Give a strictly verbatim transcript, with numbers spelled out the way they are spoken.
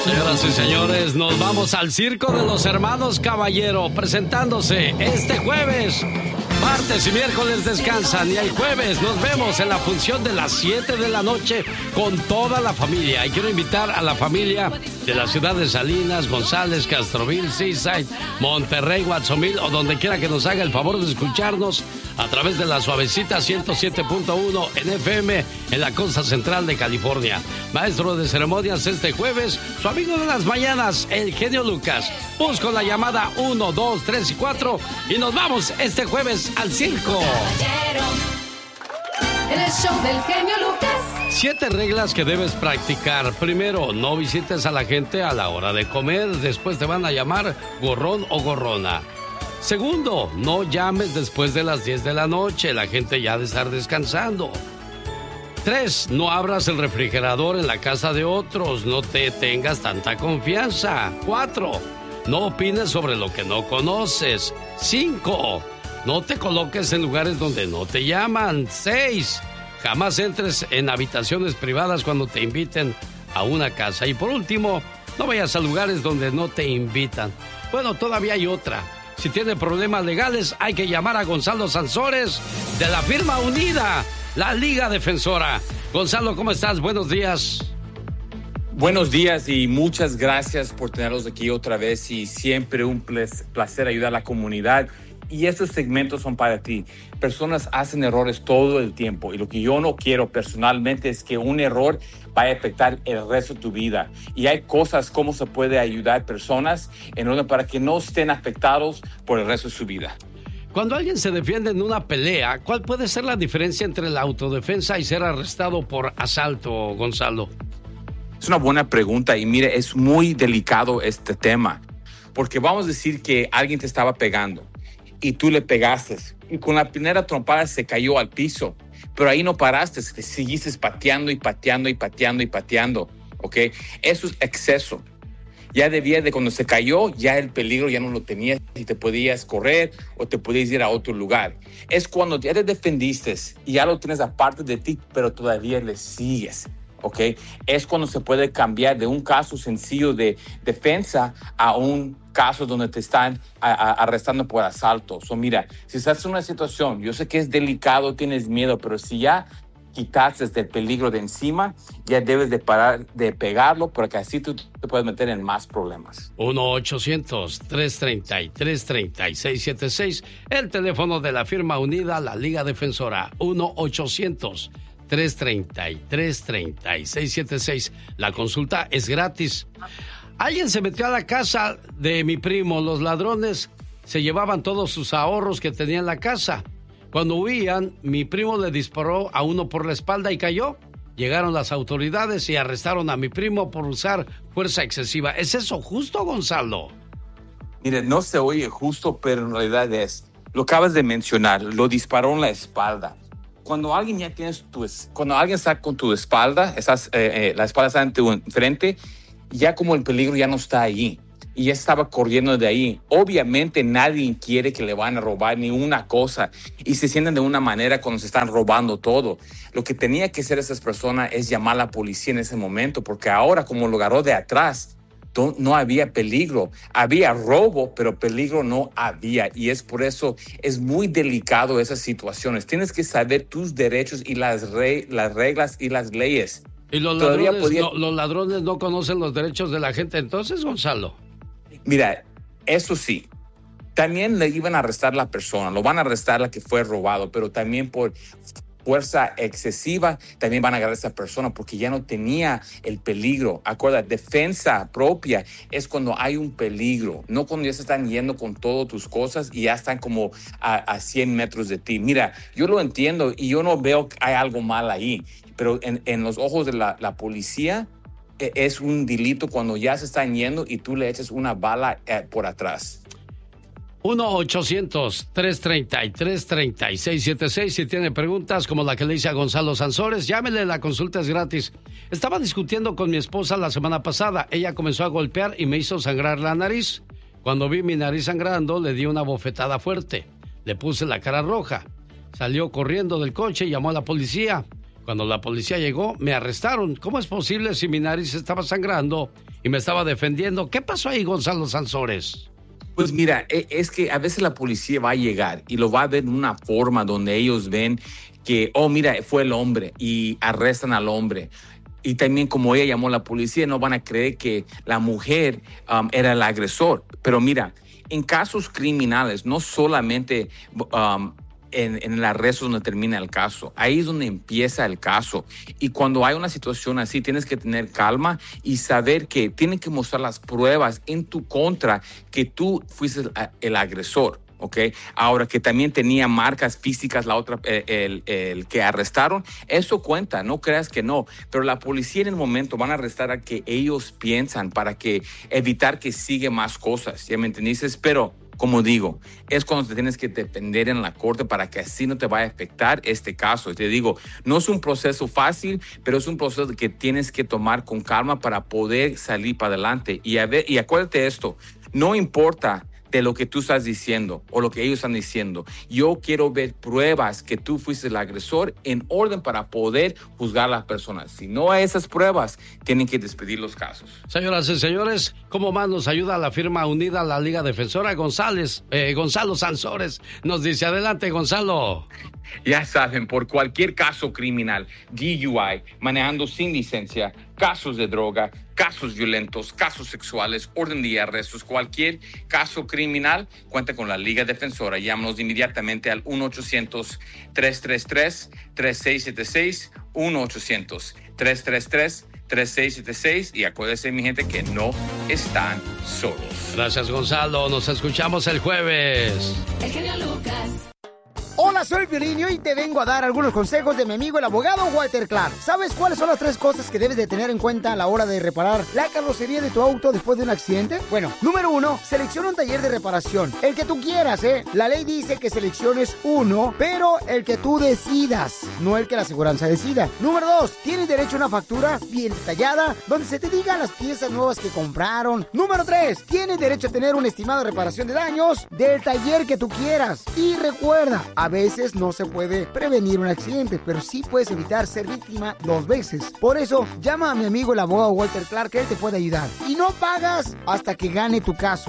Señoras y señores, nos vamos al Circo de los Hermanos Caballero, presentándose este jueves. Martes y miércoles descansan y el jueves nos vemos en la función de las siete de la noche con toda la familia. Y quiero invitar a la familia de la ciudad de Salinas, González, Castroville, Seaside, Monterrey, Guatzomil o donde quiera que nos haga el favor de escucharnos a través de la suavecita ciento siete punto uno en F M en la costa central de California. Maestro de ceremonias este jueves, su amigo de las mañanas, el genio Lucas. Busco la llamada uno, dos, tres y cuatro y nos vamos este jueves al circo. El show del genio Lucas. Siete reglas que debes practicar. Primero, no visites a la gente a la hora de comer. Después te van a llamar gorrón o gorrona. Segundo, no llames después de las diez de la noche. La gente ya ha de estar descansando. Tres, no abras el refrigerador en la casa de otros. No te tengas tanta confianza. Cuatro, no opines sobre lo que no conoces. Cinco, no te coloques en lugares donde no te llaman. Seis, jamás entres en habitaciones privadas cuando te inviten a una casa. Y por último, no vayas a lugares donde no te invitan. Bueno, todavía hay otra. Si tiene problemas legales, hay que llamar a Gonzalo Sansores de la firma Unida, la Liga Defensora. Gonzalo, ¿cómo estás? Buenos días. Buenos días y muchas gracias por tenerlos aquí otra vez y siempre un placer ayudar a la comunidad. Y estos segmentos son para ti. Personas hacen errores todo el tiempo y lo que yo no quiero personalmente es que un error vaya a afectar el resto de tu vida. Y hay cosas como se puede ayudar a personas en orden para que no estén afectados por el resto de su vida. Cuando alguien se defiende en una pelea, ¿cuál puede ser la diferencia entre la autodefensa y ser arrestado por asalto, Gonzalo? Es una buena pregunta y mire, es muy delicado este tema. Porque vamos a decir que alguien te estaba pegando y tú le pegaste y con la primera trompada se cayó al piso, pero ahí no paraste, seguiste pateando y pateando y pateando y pateando, ¿ok? Eso es exceso. Ya debía de cuando se cayó, ya el peligro ya no lo tenías y te podías correr o te podías ir a otro lugar. Es cuando ya te defendiste y ya lo tienes aparte de ti, pero todavía le sigues. ¿Ok? Es cuando se puede cambiar de un caso sencillo de defensa a un caso donde te están a, a, arrestando por asalto. So, mira, si estás en una situación, yo sé que es delicado, tienes miedo, pero si ya quitaste el peligro de encima, ya debes de parar de pegarlo porque así tú te puedes meter en más problemas. uno ochocientos, tres treinta y tres, treinta y seis setenta y seis, el teléfono de la firma Unida, la Liga Defensora, uno ochocientos, tres treinta y tres, treinta y seis setenta y seis. La consulta es gratis. Alguien se metió a la casa de mi primo. Los ladrones se llevaban todos sus ahorros que tenía en la casa. Cuando huían, mi primo le disparó a uno por la espalda y cayó. Llegaron las autoridades y arrestaron a mi primo por usar fuerza excesiva. ¿Es eso justo, Gonzalo? Mire, no se oye justo, pero en realidad es. Lo acabas de mencionar, lo disparó en la espalda. Cuando alguien ya tienes tu, cuando alguien está con tu espalda, estás, eh, eh, la espalda está en tu frente, ya como el peligro ya no está allí y ya estaba corriendo de ahí. Obviamente nadie quiere que le van a robar ni una cosa y se sienten de una manera cuando se están robando todo. Lo que tenía que hacer esas personas es llamar a la policía en ese momento, porque ahora como lo agarró de atrás, no había peligro, había robo, pero peligro no había, y es por eso es muy delicado esas situaciones. Tienes que saber tus derechos y las, re, las reglas y las leyes. ¿Y los ladrones, podía... no, los ladrones no conocen los derechos de la gente entonces, Gonzalo? Mira, eso sí, también le iban a arrestar a la persona, lo van a arrestar a la que fue robado, pero también por fuerza excesiva, también van a agarrar a esa persona porque ya no tenía el peligro. Acuérdate, defensa propia es cuando hay un peligro, no cuando ya se están yendo con todas tus cosas y ya están como a, a cien metros de ti. Mira, yo lo entiendo y yo no veo que hay algo mal ahí, pero en, en los ojos de la, la policía eh, es un delito cuando ya se están yendo y tú le echas una bala eh, por atrás. uno ochocientos, tres treinta y tres, treinta y seis setenta y seis. Si tiene preguntas como la que le hice a Gonzalo Sansores, llámele, la consulta es gratis. Estaba discutiendo con mi esposa la semana pasada. Ella comenzó a golpear y me hizo sangrar la nariz. Cuando vi mi nariz sangrando, le di una bofetada fuerte. Le puse la cara roja. Salió corriendo del coche y llamó a la policía. Cuando la policía llegó, me arrestaron. ¿Cómo es posible si mi nariz estaba sangrando y me estaba defendiendo. ¿Qué pasó ahí, Gonzalo Sansores? Pues mira, es que a veces la policía va a llegar y lo va a ver de una forma donde ellos ven que, oh, mira, fue el hombre y arrestan al hombre. Y también como ella llamó a la policía, no van a creer que la mujer um, era el agresor. Pero mira, en casos criminales, no solamente um, en, en el arresto donde termina el caso, ahí es donde empieza el caso. Y cuando hay una situación así, tienes que tener calma y saber que tienen que mostrar las pruebas en tu contra que tú fuiste el, el agresor. ¿Ok? Ahora que también tenía marcas físicas la otra, el, el, el que arrestaron, eso cuenta, no creas que no, pero la policía en el momento van a arrestar a que ellos piensan para que evitar que siga más cosas, ¿ya me entendiste? Pero como digo, es cuando te tienes que defender en la corte para que así no te vaya a afectar este caso. Y te digo, no es un proceso fácil, pero es un proceso que tienes que tomar con calma para poder salir para adelante. Y, a ver, y acuérdate esto, no importa de lo que tú estás diciendo o lo que ellos están diciendo. Yo quiero ver pruebas que tú fuiste el agresor en orden para poder juzgar a las personas. Si no hay esas pruebas, tienen que despedir los casos. Señoras y señores, ¿cómo más nos ayuda la firma unida a la Liga Defensora? González, eh, Gonzalo Sansores nos dice, adelante, Gonzalo. Ya saben, por cualquier caso criminal, D U I, manejando sin licencia, casos de droga, casos violentos, casos sexuales, orden de arrestos, cualquier caso criminal, cuenta con la Liga Defensora. Llámanos inmediatamente al uno ochocientos, tres tres tres, tres seis siete seis, uno ochocientos, tres tres tres, tres seis siete seis y acuérdense, mi gente, que no están solos. Gracias, Gonzalo. Nos escuchamos el jueves. El genio Lucas. Hola, soy Piolín y hoy te vengo a dar algunos consejos de mi amigo el abogado Walter Clark. ¿Sabes cuáles son las tres cosas que debes de tener en cuenta a la hora de reparar la carrocería de tu auto después de un accidente? Bueno, número uno, selecciona un taller de reparación. El que tú quieras, ¿eh? La ley dice que selecciones uno, pero el que tú decidas, no el que la aseguranza decida. Número dos, tienes derecho a una factura bien detallada, donde se te digan las piezas nuevas que compraron. Número tres, tienes derecho a tener una estimada reparación de daños del taller que tú quieras. Y recuerda, a veces no se puede prevenir un accidente, pero sí puedes evitar ser víctima dos veces. Por eso, llama a mi amigo el abogado Walter Clark, que él te puede ayudar. Y no pagas hasta que gane tu caso.